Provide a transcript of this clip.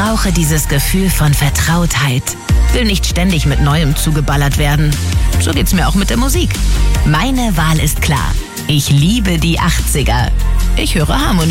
brauche dieses Gefühl von Vertrautheit. Will nicht ständig mit Neuem zugeballert werden. So geht's mir auch mit der Musik. Meine Wahl ist klar. Ich liebe die 80er. Ich höre Harmonie.